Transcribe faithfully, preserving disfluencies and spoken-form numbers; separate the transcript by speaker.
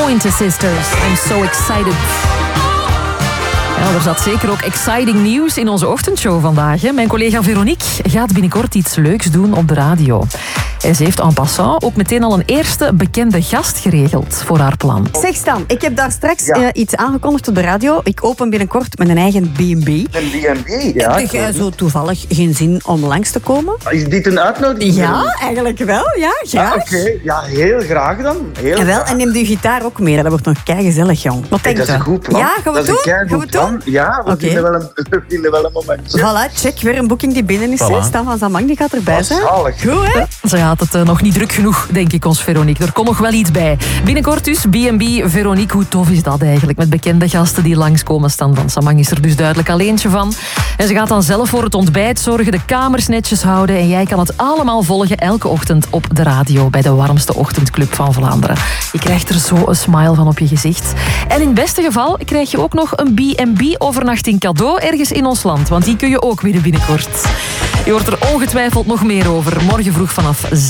Speaker 1: Pointer Sisters. I'm so excited. Ja, er zat zeker ook exciting nieuws in onze ochtendshow vandaag. Hè. Mijn collega Veronique gaat binnenkort iets leuks doen op de radio. En ze heeft en passant ook meteen al een eerste bekende gast geregeld voor haar plan.
Speaker 2: Zeg Stan, ik heb daar straks
Speaker 3: Ja.
Speaker 2: uh, iets aangekondigd op de radio. Ik open binnenkort met een eigen B en B.
Speaker 3: Een B en B, ja.
Speaker 2: Heb jij zo toevallig geen zin om langs te komen?
Speaker 3: Is dit een uitnodiging?
Speaker 2: Ja, eigenlijk wel. Ja, graag.
Speaker 3: Ah, Oké, ja, heel graag dan. Heel
Speaker 2: En wel,
Speaker 3: graag.
Speaker 2: en neem de gitaar ook mee. Dat wordt nog keigezellig, jong. Wat
Speaker 3: Hey,
Speaker 2: denk
Speaker 3: dat is
Speaker 2: je?
Speaker 3: een goed plan.
Speaker 2: Ja, gaan we
Speaker 3: dat
Speaker 2: doen?
Speaker 3: Is een
Speaker 2: Gaan we
Speaker 3: keigoed plan.
Speaker 2: doen?
Speaker 3: Ja, we,
Speaker 2: Oké.
Speaker 3: willen wel een, we willen wel een momentje.
Speaker 2: Voilà, check. Weer een boeking die binnen is.
Speaker 1: Voilà.
Speaker 2: Hè. Stan van Zamang die gaat erbij
Speaker 3: Oh,
Speaker 2: zijn.
Speaker 3: zalig.
Speaker 2: Goed, hè?
Speaker 1: Ze had het uh, nog niet druk genoeg, denk ik, ons Veronique. Er komt nog wel iets bij. Binnenkort dus B en B. Veronique, hoe tof is dat eigenlijk? Met bekende gasten die langskomen. Stan van Samang is er dus duidelijk al eentje van. En ze gaat dan zelf voor het ontbijt zorgen, de kamers netjes houden. En jij kan het allemaal volgen elke ochtend op de radio bij de warmste ochtendclub van Vlaanderen. Je krijgt er zo een smile van op je gezicht. En in het beste geval krijg je ook nog een B en B-overnachting cadeau ergens in ons land. Want die kun je ook winnen binnenkort. Je hoort er ongetwijfeld nog meer over. Morgen vroeg vanaf